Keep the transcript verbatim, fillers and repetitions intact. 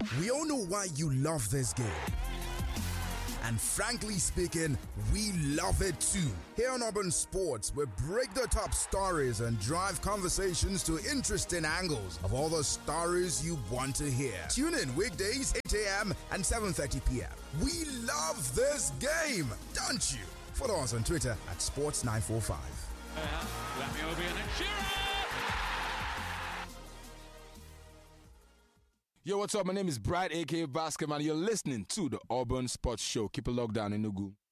We all know why you love this game. And frankly speaking, we love it too. Here on Auburn Sports, we break the top stories and drive conversations to interesting angles of all the stories you want to hear. Tune in weekdays, eight a.m. and seven thirty p.m. We love this game, don't you? Follow us on Twitter at sports nine four five. Yo, what's up? My name is Bright, aka Basketman. You're listening to the Auburn Sports Show. Keep it locked down in Nugu.